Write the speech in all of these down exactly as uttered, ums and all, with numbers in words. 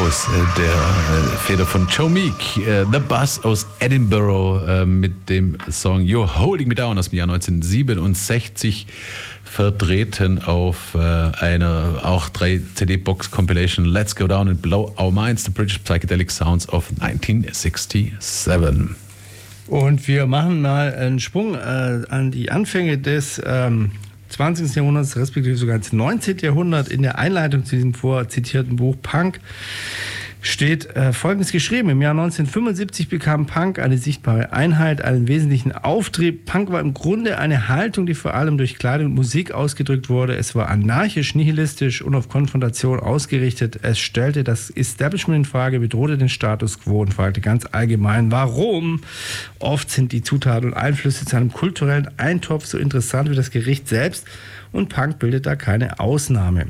aus äh, der äh, Feder von Joe Meek, äh, The Buzz aus Edinburgh äh, mit dem Song You're Holding Me Down aus dem Jahr neunzehnhundertsiebenundsechzig, vertreten auf äh, einer auch drei C D-Box Compilation Let's Go Down and Blow Our Minds, The British Psychedelic Sounds of neunzehnhundertsiebenundsechzig. Und wir machen mal einen Sprung äh, an die Anfänge des ähm, zwanzigsten Jahrhunderts, respektive sogar ins neunzehnten Jahrhundert. In der Einleitung zu diesem vorzitierten Buch Punk steht äh, Folgendes geschrieben. Im Jahr neunzehnhundertfünfundsiebzig bekam Punk eine sichtbare Einheit, einen wesentlichen Auftrieb. Punk war im Grunde eine Haltung, die vor allem durch Kleidung und Musik ausgedrückt wurde. Es war anarchisch, nihilistisch und auf Konfrontation ausgerichtet. Es stellte das Establishment in Frage, bedrohte den Status quo und fragte ganz allgemein, warum? Oft sind die Zutaten und Einflüsse zu einem kulturellen Eintopf so interessant wie das Gericht selbst, und Punk bildet da keine Ausnahme.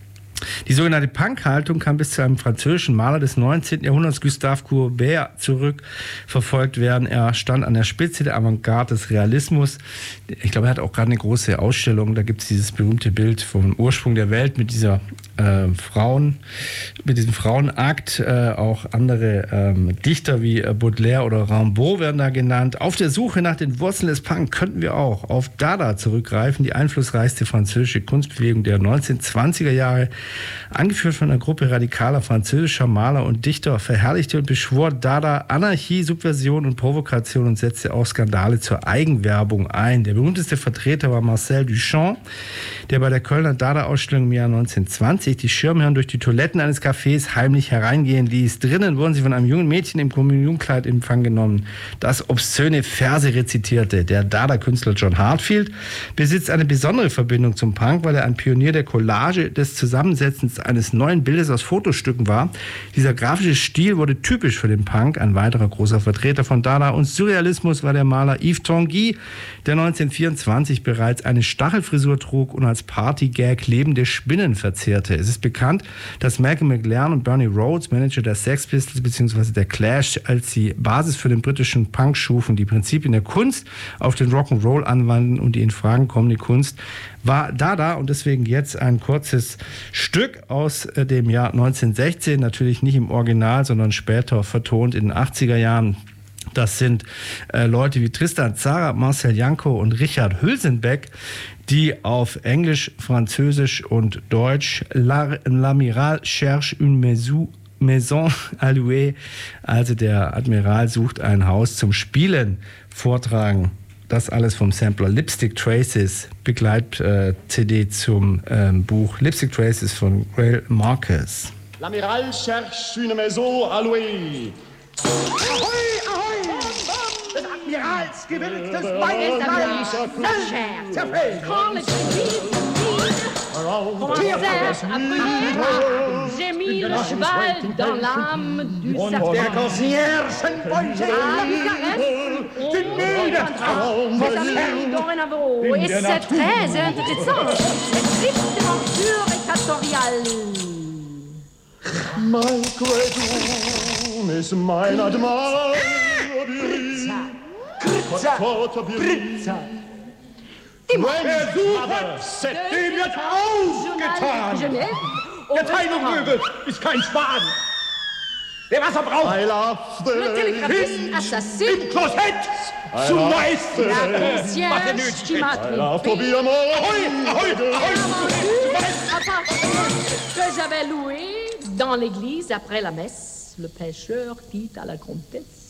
Die sogenannte Punk-Haltung kann bis zu einem französischen Maler des neunzehnten Jahrhunderts, Gustave Courbet, zurückverfolgt werden. Er stand an der Spitze der Avantgarde des Realismus. Ich glaube, er hat auch gerade eine große Ausstellung. Da gibt es dieses berühmte Bild vom Ursprung der Welt mit dieser äh, Frauen, mit diesem Frauenakt. Äh, auch andere ähm, Dichter wie äh, Baudelaire oder Rimbaud werden da genannt. Auf der Suche nach den Wurzeln des Punk könnten wir auch auf Dada zurückgreifen, die einflussreichste französische Kunstbewegung der neunzehnhundertzwanziger Jahre. Angeführt von einer Gruppe radikaler französischer Maler und Dichter, verherrlichte und beschwor Dada Anarchie, Subversion und Provokation und setzte auch Skandale zur Eigenwerbung ein. Der berühmteste Vertreter war Marcel Duchamp, der bei der Kölner Dada-Ausstellung im Jahr neunzehnhundertzwanzig die Schirmherren durch die Toiletten eines Cafés heimlich hereingehen ließ. Drinnen wurden sie von einem jungen Mädchen im Kommunionkleid in Empfang genommen, das obszöne Verse rezitierte. Der Dada-Künstler John Heartfield besitzt eine besondere Verbindung zum Punk, weil er ein Pionier der Collage des Zusammensetzens eines neuen Bildes aus Fotostücken war. Dieser grafische Stil wurde typisch für den Punk. Ein weiterer großer Vertreter von Dada und Surrealismus war der Maler Yves Tanguy, der neunzehnhundertvierundzwanzig bereits eine Stachelfrisur trug und als Partygag lebende Spinnen verzehrte. Es ist bekannt, dass Malcolm McLaren und Bernie Rhodes, Manager der Sex Pistols bzw. der Clash, als die Basis für den britischen Punk schufen, die Prinzipien der Kunst auf den Rock'n'Roll anwandten, und die in Fragen kommende Kunst war Dada. Und deswegen jetzt ein kurzes Stück aus dem Jahr neunzehnhundertsechzehn, natürlich nicht im Original, sondern später vertont in den achtziger Jahren. Das sind äh, Leute wie Tristan Tzara, Marcel Janko und Richard Hülsenbeck, die auf Englisch, Französisch und Deutsch L'Amiral cherche une maison Maison à louer, also der Admiral sucht ein Haus zum Spielen, vortragen. Das alles vom Sampler Lipstick Traces, Begleit-C D äh, zum ähm, Buch Lipstick Traces von Grail Marcus. L'Amiral cherche une maison à louer. Ahoi, ahoi! Des Admirals gewilltes Weißreich zerfällt. J'ai mis le cheval dans l'âme du serpent. Der Conciergen wollte C'est dorénavant, et c'est très intéressant. C'est triste aventure équatoriale. Malgré tout, mais mein Admiral Kritza, Kritza. Die Versuche, dem wird aufgetan. Der Teilungslöwe ist kein Schwan. Der Wasser braucht. I love the assassin im Klosett zu leisten. Was er nötig ist. I love to be a more. Ahoi, ahoi, ahoi. Que j'avais loué dans l'église après la messe, le pêcheur quitte à la comtesse.